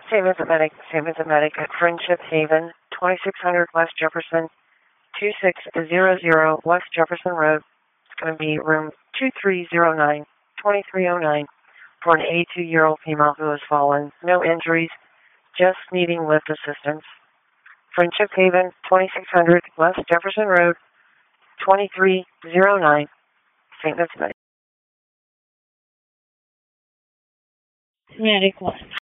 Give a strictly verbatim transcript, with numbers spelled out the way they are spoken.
Same as a medic, same as a medic at Friendship Haven, twenty-six hundred West Jefferson, two six zero zero West Jefferson Road. It's going to be room two three zero nine, twenty-three oh nine for an eighty-two-year-old female who has fallen. No injuries, just needing lift assistance. Friendship Haven, twenty-six hundred West Jefferson Road, twenty-three oh nine, Saint Louis Medic. Medic one.